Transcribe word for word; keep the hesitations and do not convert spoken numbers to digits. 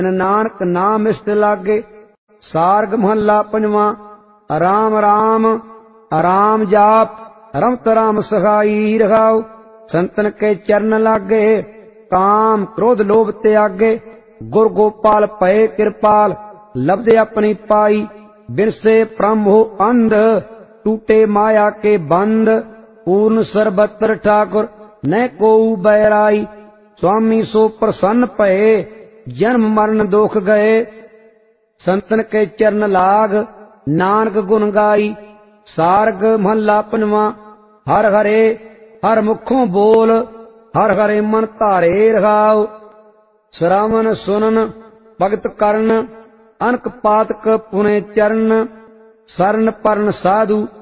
नानक नाम इष्ट लागे। सार्ग महला पंजवा। राम राम राम जाप रमत राम सहाई रहाओ। संतन के चरण लागे काम क्रोध लोभ त्यागे। गुर गोपाल पए कृपाल लब्धे अपनी पाई। बिरसे ब्रह्म हो अंध टूटे माया के बंद। पूर्ण सर्वत्र ठाकुर न को बैराई। स्वामी सो प्रसन्न भये जन्म मरण दुख गए। संतन के चरण लाग नानक गुण गाई। सार्ग महला पंजवा। हर हरे हर मुखों बोल हर हरे मन धारे रहाओ। श्रवण सुनन भगत करन अनक पातक पुने चरण। शरण परन साधु